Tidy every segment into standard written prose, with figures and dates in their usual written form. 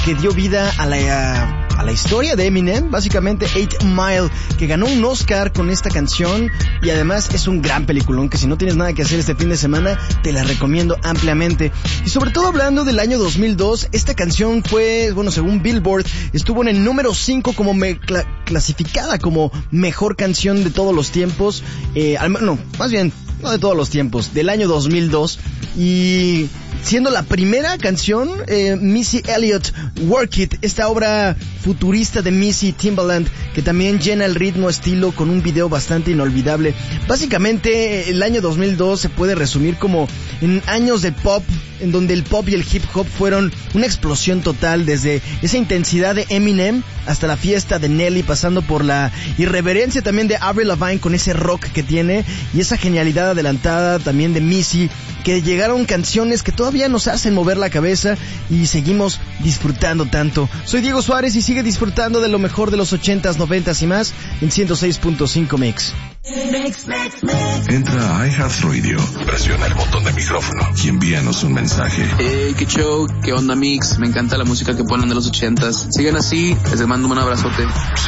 que dio vida a la historia de Eminem, básicamente 8 Mile, que ganó un Oscar con esta canción y además es un gran peliculón que si no tienes nada que hacer este fin de semana te la recomiendo ampliamente. Y sobre todo hablando del año 2002, esta canción fue, bueno, según Billboard, estuvo en el número 5 como clasificada como mejor canción de todos los tiempos, no de todos los tiempos, del año 2002, y siendo la primera canción, Missy Elliott, Work It, esta obra futurista de Missy Timbaland, que también llena el ritmo estilo con un video bastante inolvidable. Básicamente, el año 2002 se puede resumir como en años de pop, en donde el pop y el hip hop fueron una explosión total, desde esa intensidad de Eminem hasta la fiesta de Nelly, pasando por la irreverencia también de Avril Lavigne con ese rock que tiene, y esa genialidad adelantada también de Missy, que llegaron canciones que todavía nos hacen mover la cabeza y seguimos disfrutando tanto. Soy Diego Suárez y sigue disfrutando de lo mejor de los 80s, 90s y más en 106.5 Mix. Entra a iHeartRadio, presiona el botón de micrófono y envíanos un mensaje. Hey, qué show, qué onda Mix, me encanta la música que ponen de los 80s. Sigan así, les mando un abrazote.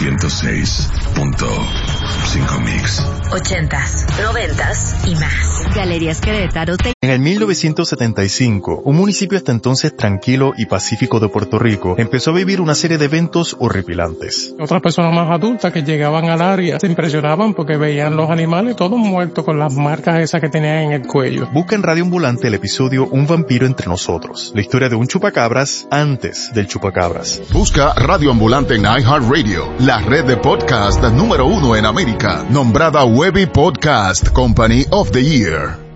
106.5 Mix. 80s, 90s y más. Galerías Querétaro. En el 1975, un municipio hasta entonces tranquilo y pacífico de Puerto Rico empezó a vivir una serie de eventos horripilantes. Otras personas más adultas que llegaban al área se impresionaban porque veían los animales todos muertos con las marcas esas que tenían en el cuello. Busca en Radio Ambulante el episodio Un vampiro entre nosotros, la historia de un chupacabras antes del chupacabras. Busca Radio Ambulante en iHeartRadio, la red de podcast número 1 en América, nombrada Webby Podcast Company of the Year.